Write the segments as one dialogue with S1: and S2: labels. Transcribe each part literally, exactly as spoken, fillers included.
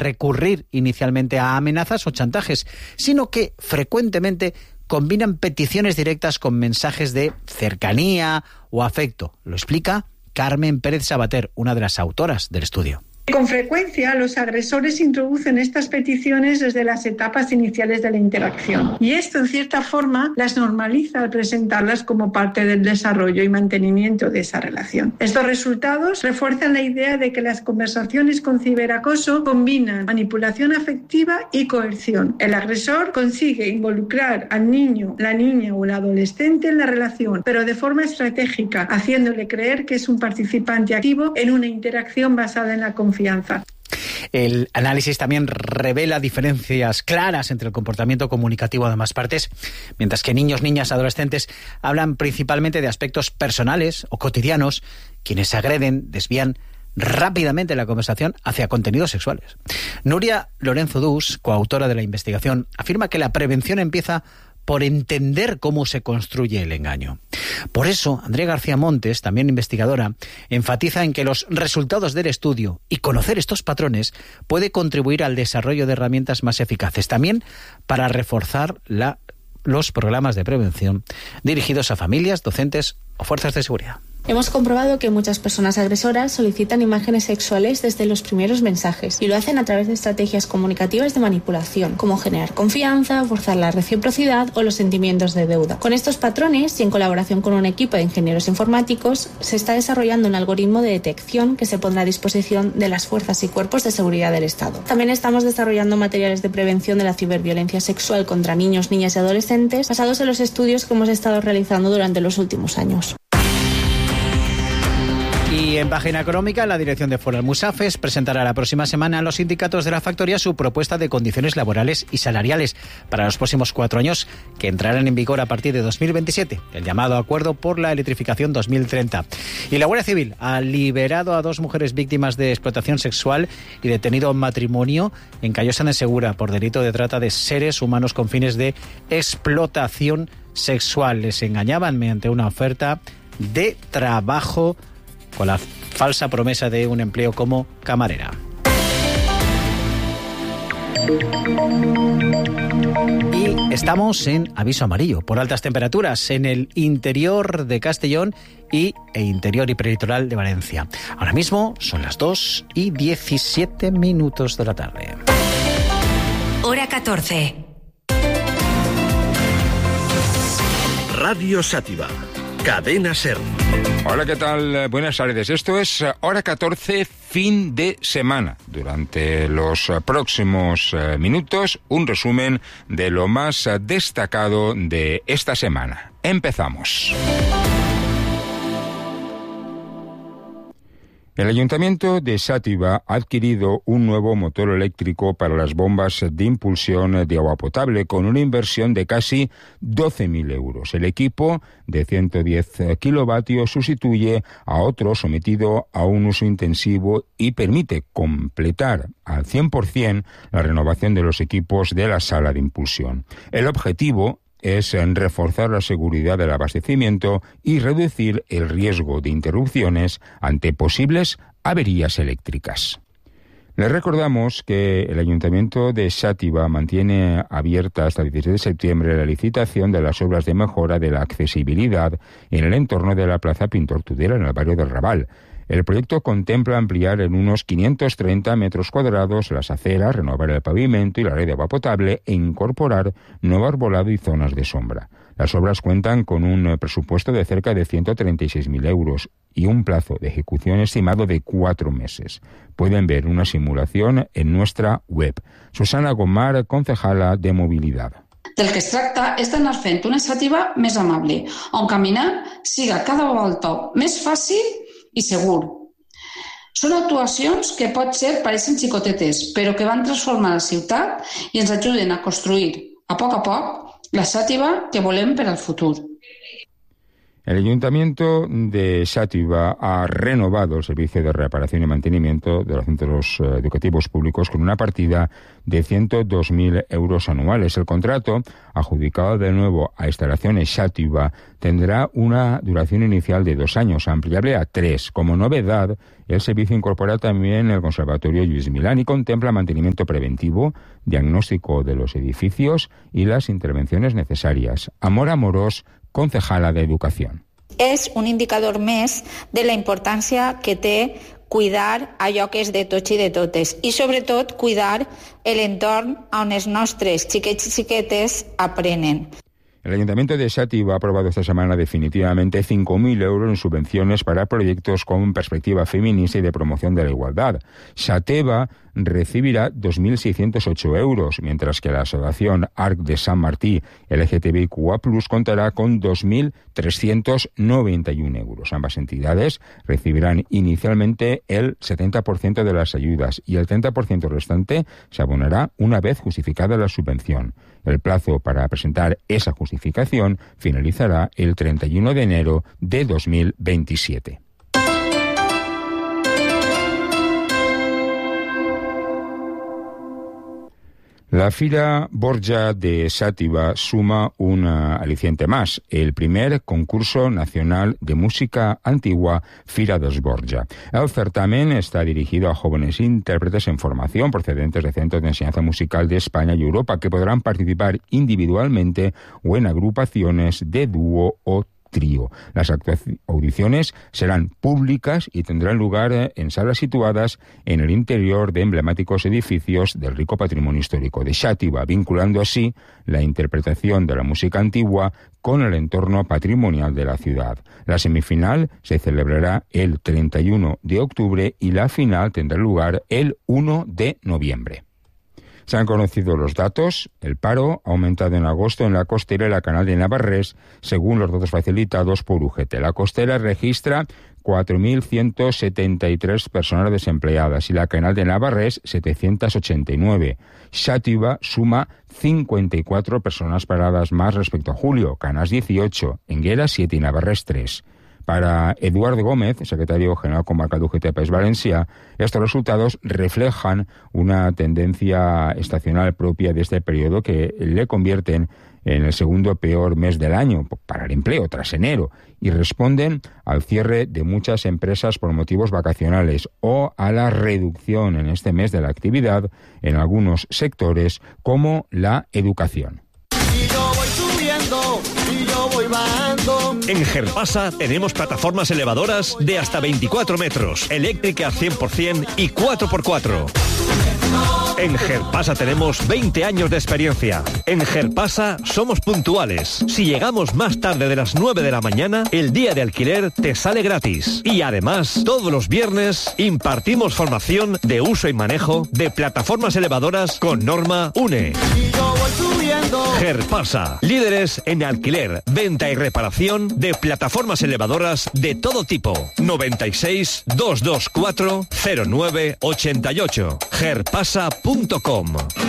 S1: recurrir inicialmente a amenazas o chantajes, sino que frecuentemente combinan peticiones directas con mensajes de cercanía o afecto. Lo explica Carmen Pérez Sabater, una de las autoras del estudio.
S2: Con frecuencia, los agresores introducen estas peticiones desde las etapas iniciales de la interacción. Y esto, en cierta forma, las normaliza al presentarlas como parte del desarrollo y mantenimiento de esa relación. Estos resultados refuerzan la idea de que las conversaciones con ciberacoso combinan manipulación afectiva y coerción. El agresor consigue involucrar al niño, la niña o el adolescente en la relación, pero de forma estratégica, haciéndole creer que es un participante activo en una interacción basada en la confianza. Confianza.
S1: El análisis también revela diferencias claras entre el comportamiento comunicativo de ambas partes, mientras que niños, niñas, adolescentes hablan principalmente de aspectos personales o cotidianos. Quienes agreden desvían rápidamente la conversación hacia contenidos sexuales. Nuria Lorenzo Dus, coautora de la investigación, afirma que la prevención empieza por entender cómo se construye el engaño. Por eso, Andrea García Montes, también investigadora, enfatiza en que los resultados del estudio y conocer estos patrones puede contribuir al desarrollo de herramientas más eficaces, también para reforzar la, los programas de prevención dirigidos a familias, docentes o fuerzas de seguridad.
S3: Hemos comprobado que muchas personas agresoras solicitan imágenes sexuales desde los primeros mensajes y lo hacen a través de estrategias comunicativas de manipulación, como generar confianza, forzar la reciprocidad o los sentimientos de deuda. Con estos patrones y en colaboración con un equipo de ingenieros informáticos, se está desarrollando un algoritmo de detección que se pondrá a disposición de las fuerzas y cuerpos de seguridad del Estado. También estamos desarrollando materiales de prevención de la ciberviolencia sexual contra niños, niñas y adolescentes basados en los estudios que hemos estado realizando durante los últimos años.
S1: Y en página económica, la dirección de Ford Almusafes presentará la próxima semana a los sindicatos de la factoría su propuesta de condiciones laborales y salariales para los próximos cuatro años, que entrarán en vigor a partir de dos mil veintisiete, el llamado Acuerdo por la Electrificación dos mil treinta. Y la Guardia Civil ha liberado a dos mujeres víctimas de explotación sexual y detenido en matrimonio en Callosa de Segura por delito de trata de seres humanos con fines de explotación sexual. Les engañaban mediante una oferta de trabajo con la falsa promesa de un empleo como camarera. Y estamos en aviso amarillo por altas temperaturas en el interior de Castellón y e interior y prelitoral de Valencia. Ahora mismo son las dos y diecisiete minutos de la tarde.
S4: Hora catorce.
S5: Radio Sátiva. Cadena SER.
S6: Hola, ¿qué tal? Buenas tardes. Esto es Hora catorce, fin de semana. Durante los próximos minutos, un resumen de lo más destacado de esta semana. Empezamos. El Ayuntamiento de Xàtiva ha adquirido un nuevo motor eléctrico para las bombas de impulsión de agua potable con una inversión de casi doce mil euros. El equipo de ciento diez kilovatios sustituye a otro sometido a un uso intensivo y permite completar al cien por ciento la renovación de los equipos de la sala de impulsión. El objetivo es reforzar la seguridad del abastecimiento y reducir el riesgo de interrupciones ante posibles averías eléctricas. Les recordamos que el Ayuntamiento de Xàtiva mantiene abierta hasta el dieciséis de septiembre la licitación de las obras de mejora de la accesibilidad en el entorno de la Plaza Pintor Tudela, en el barrio del Raval. El proyecto contempla ampliar en unos quinientos treinta metros cuadrados las aceras, renovar el pavimento y la red de agua potable e incorporar nuevo arbolado y zonas de sombra. Las obras cuentan con un presupuesto de cerca de ciento treinta y seis mil euros y un plazo de ejecución estimado de cuatro meses. Pueden ver una simulación en nuestra web. Susana Gomar, concejala de Mobilitat.
S7: Del que es tracta és d'anar fent una Xàtiva més amable, on caminar siga cada volta més fàcil i segur. Són actuacions que pot ser pareixen xicotetes, però que van transformar la ciutat i ens ajuden a construir, a poc a poc, la Xàtiva que volem per al futur.
S6: El Ayuntamiento de Xàtiva ha renovado el servicio de reparación y mantenimiento de los centros educativos públicos con una partida de ciento dos mil euros anuales. El contrato, adjudicado de nuevo a Instalaciones Xàtiva, tendrá una duración inicial de dos años, ampliable a tres. Como novedad, el servicio incorpora también el Conservatorio Lluís Milán y contempla mantenimiento preventivo, diagnóstico de los edificios y las intervenciones necesarias. Amor Amorós, concejala de Educación.
S8: És un indicador més de la importància que té cuidar allò que és de tots i de totes i sobretot cuidar l'entorn on els nostres xiquets i xiquetes aprenen.
S6: El Ayuntamiento de Xàtiva ha aprobado esta semana definitivamente cinco mil euros en subvenciones para proyectos con perspectiva feminista y de promoción de la igualdad. Xàtiva recibirá dos mil seiscientos ocho euros, mientras que la Asociación Arc de San Martí L G T B I Q A plus, contará con dos mil trescientos noventa y uno euros. Ambas entidades recibirán inicialmente el setenta por ciento de las ayudas y el treinta por ciento restante se abonará una vez justificada la subvención. El plazo para presentar esa justificación finalizará el treinta y uno de enero de dos mil veintisiete. La Fira Borja de Xàtiva suma un aliciente más, el primer concurso nacional de música antigua Fira dels Borja. El certamen está dirigido a jóvenes intérpretes en formación procedentes de centros de enseñanza musical de España y Europa que podrán participar individualmente o en agrupaciones de dúo o trío. Las audiciones serán públicas y tendrán lugar en salas situadas en el interior de emblemáticos edificios del rico patrimonio histórico de Xàtiva, vinculando así la interpretación de la música antigua con el entorno patrimonial de la ciudad. La semifinal se celebrará el treinta y uno de octubre y la final tendrá lugar el uno de noviembre. Se han conocido los datos. El paro ha aumentado en agosto en la Costera y la Canal de Navarrés, según los datos facilitados por U G T. La Costera registra cuatro mil ciento setenta y tres personas desempleadas y la Canal de Navarrés setecientos ochenta y nueve. Xàtiva suma cincuenta y cuatro personas paradas más respecto a julio, Canals dieciocho, Enguera siete y Navarrés tres. Para Eduard Gómez, secretario general comarcal de U G T País Valencià, estos resultados reflejan una tendencia estacional propia de este periodo que le convierten en el segundo peor mes del año para el empleo, tras enero, y responden al cierre de muchas empresas por motivos vacacionales o a la reducción en este mes de la actividad en algunos sectores como la educación.
S9: Y yo voy subiendo, y yo voy bajando.
S5: En Gerpasa tenemos plataformas elevadoras de hasta veinticuatro metros, eléctricas cien por ciento y cuatro por cuatro. En Gerpasa tenemos veinte años de experiencia. En Gerpasa somos puntuales. Si llegamos más tarde de las nueve de la mañana, el día de alquiler te sale gratis. Y además, todos los viernes impartimos formación de uso y manejo de plataformas elevadoras con norma U N E.
S9: Y yo voy subiendo.
S5: Gerpasa, líderes en alquiler, venta y reparación de plataformas elevadoras de todo tipo. noventa y seis, doscientos veinticuatro, cero nueve ochenta y ocho. gerpasa punto com.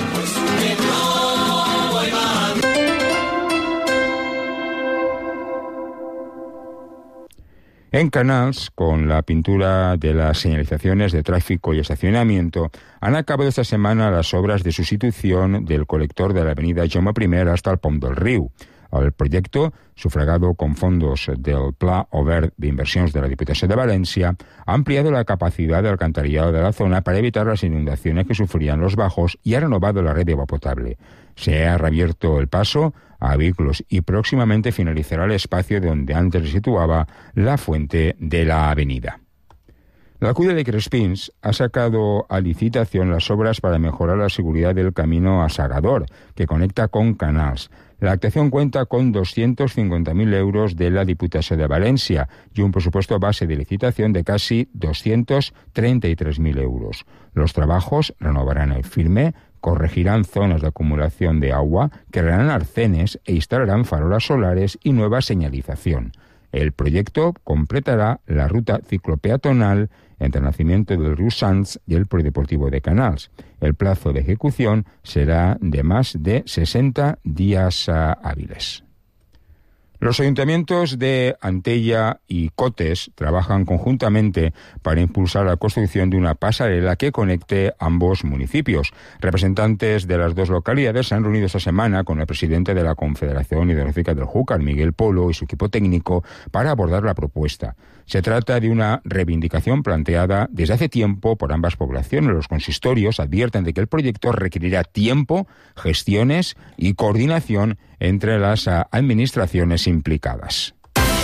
S6: En Canals, con la pintura de las señalizaciones de tráfico y estacionamiento, han acabado esta semana las obras de sustitución del colector de la avenida Jaume I hasta el Pont del Riu. El proyecto, sufragado con fondos del Pla Obert d'Inversions de la Diputació de València, ha ampliado la capacidad de alcantarillado de la zona para evitar las inundaciones que sufrían los bajos y ha renovado la red de agua potable. Se ha reabierto el paso a vehículos y próximamente finalizará el espacio donde antes se situaba la fuente de la avenida. La Alcúdia de Crespins ha sacado a licitación las obras para mejorar la seguridad del camino a Sagador, que conecta con Canals. La actuación cuenta con doscientos cincuenta mil euros de la Diputació de Valencia y un presupuesto base de licitación de casi doscientos treinta y tres mil euros. Los trabajos renovarán el firme, corregirán zonas de acumulación de agua, crearán arcenes e instalarán farolas solares y nueva señalización. El proyecto completará la ruta ciclopeatonal entre el nacimiento del río Sants y el polideportivo de Canals. El plazo de ejecución será de más de sesenta días uh, hábiles. Los ayuntamientos de Antella y Cotes trabajan conjuntamente para impulsar la construcción de una pasarela que conecte ambos municipios. Representantes de las dos localidades se han reunido esta semana con el presidente de la Confederación Hidrográfica del Júcar, Miguel Polo, y su equipo técnico para abordar la propuesta. Se trata de una reivindicación planteada desde hace tiempo por ambas poblaciones. Los consistorios advierten de que el proyecto requerirá tiempo, gestiones y coordinación entre las administraciones implicadas.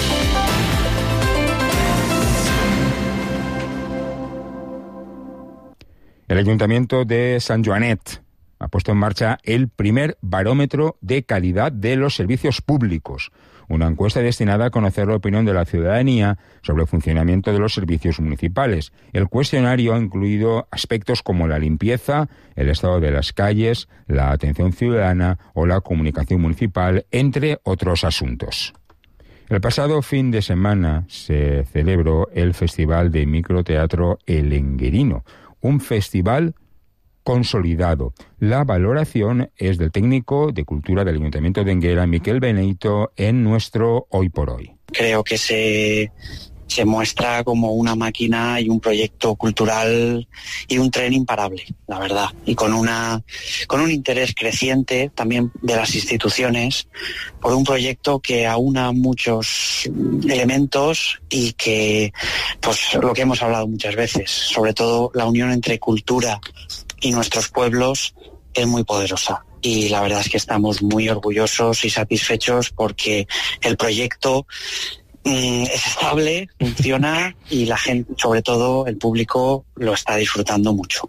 S6: El Ayuntamiento de Sant Joanet ha puesto en marcha el primer barómetro de calidad de los servicios públicos, una encuesta destinada a conocer la opinión de la ciudadanía sobre el funcionamiento de los servicios municipales. El cuestionario ha incluido aspectos como la limpieza, el estado de las calles, la atención ciudadana o la comunicación municipal, entre otros asuntos. El pasado fin de semana se celebró el Festival de Microteatro El Enguerino, un festival consolidado. La valoración es del técnico de Cultura del Ayuntamiento de Enguera, Miquel Beneito, en nuestro Hoy por Hoy.
S10: Creo que se, se muestra como una máquina y un proyecto cultural y un tren imparable, la verdad, y con una con un interés creciente también de las instituciones por un proyecto que aúna muchos elementos y que, pues lo que hemos hablado muchas veces, sobre todo la unión entre cultura y nuestros pueblos es muy poderosa. Y la verdad es que estamos muy orgullosos y satisfechos porque el proyecto mm, es estable, funciona y la gente, sobre todo el público, lo está disfrutando mucho.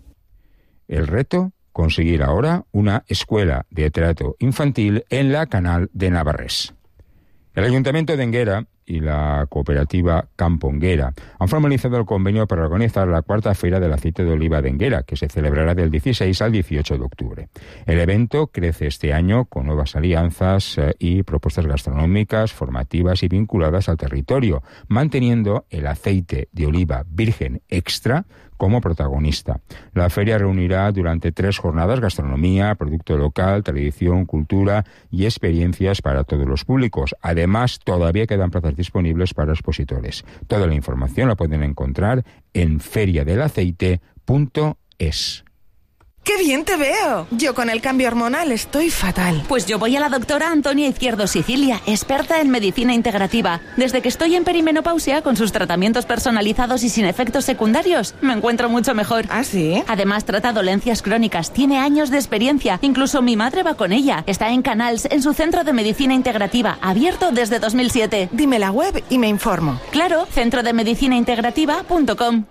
S6: El reto, conseguir ahora una escuela de teatro infantil en la Canal de Navarrés. El Ayuntamiento de Enguera y la cooperativa Campo Enguera han formalizado el convenio para organizar la cuarta Feria del Aceite de Oliva de Enguera, que se celebrará del dieciséis al dieciocho de octubre. El evento crece este año con nuevas alianzas y propuestas gastronómicas, formativas y vinculadas al territorio, manteniendo el aceite de oliva virgen extra como protagonista. La feria reunirá durante tres jornadas gastronomía, producto local, tradición, cultura y experiencias para todos los públicos. Además, todavía quedan plazas disponibles para expositores. Toda la información la pueden encontrar en feria del aceite punto es.
S11: ¡Qué bien te veo! Yo con el cambio hormonal estoy fatal.
S12: Pues yo voy a la doctora Antonia Izquierdo Sicilia, experta en medicina integrativa. Desde que estoy en perimenopausia, con sus tratamientos personalizados y sin efectos secundarios, me encuentro mucho mejor.
S11: ¿Ah, sí?
S12: Además, trata dolencias crónicas, tiene años de experiencia. Incluso mi madre va con ella. Está en Canals, en su centro de medicina integrativa, abierto desde dos mil siete.
S11: Dime la web y me informo.
S12: Claro, centro de medicina integrativa punto com.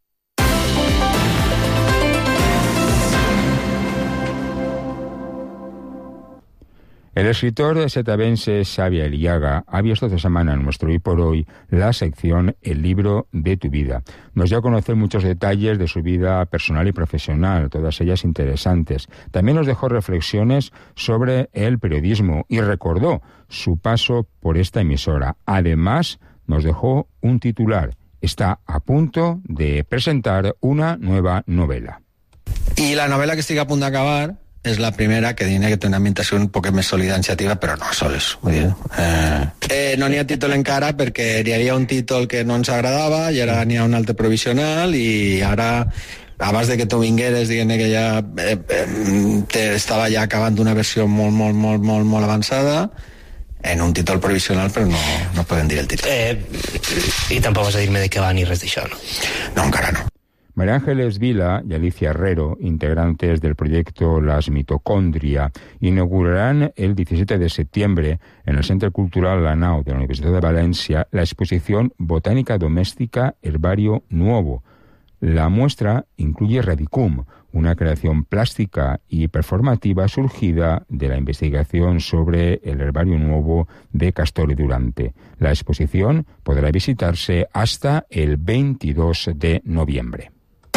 S6: El escritor setabense Xavi Aliaga ha abierto esta semana en nuestro Hoy por Hoy la sección El libro de tu vida. Nos dio a conocer muchos detalles de su vida personal y profesional, todas ellas interesantes. También nos dejó reflexiones sobre el periodismo y recordó su paso por esta emisora. Además, nos dejó un titular. Está a punto de presentar una nueva novela.
S13: I la novel·la que estic a punt d'acabar és la primera que diria que té una ambientació un poc més sòlida iniciativa, però no sols. Vull dir, eh, eh, no n'hi ha títol encara perquè hi havia un títol que no ens agradava i ara n'hi ha un altre provisional i ara, abans de que tu vingueres, diguem que ja eh, eh, estava ja acabant una versió molt, molt, molt, molt, molt avançada en un títol provisional, però no, no podem dir el títol.
S14: Eh, I tampoc vas a dir-me de què va ni res d'això, no?
S13: No, encara no.
S6: María Ángeles Vila y Alicia Herrero, integrantes del proyecto Las Mitocondria, inaugurarán el diecisiete de septiembre en el Centro Cultural La Nau de la Universidad de Valencia la exposición Botánica Doméstica Herbario Nuevo. La muestra incluye Radicum, una creación plástica y performativa surgida de la investigación sobre el herbario nuevo de Castor y Durante. La exposición podrá visitarse hasta el veintidós de noviembre.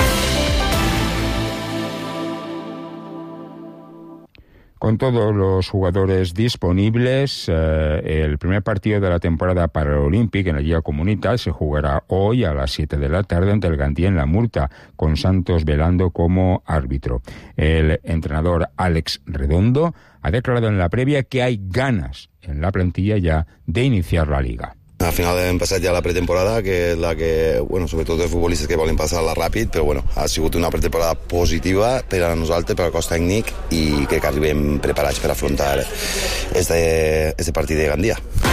S6: Con todos los jugadores disponibles, eh, el primer partido de la temporada para el Olímpic en la Liga Comunitat se jugará hoy a las siete de la tarde ante el Gandía en La Murta, con Santos velando como árbitro. El entrenador Àlex Redondo ha declarado en la previa que hay ganas en la plantilla ya de iniciar la Liga.
S15: Al final hem passat ja la pretemporada, que és la que, bueno, sobretot els futbolistes que volen passar-la ràpid, però bueno, ha sigut una pretemporada positiva per a nosaltres, per al cos tècnic, i crec que arribem preparats per afrontar este, este partit de Gandia.